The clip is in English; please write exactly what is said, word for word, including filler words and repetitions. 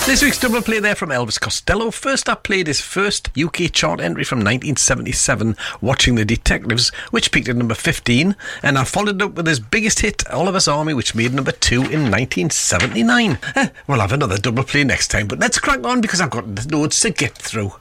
This week's double play there from Elvis Costello. First up played his first U K chart entry from nineteen seventy-seven, Watching the Detectives, which peaked at number fifteen, and I followed up with his biggest hit, Oliver's Army, which made number two in nineteen seventy-nine. Eh, we'll have another double play next time, but let's crack on because I've got loads to get through.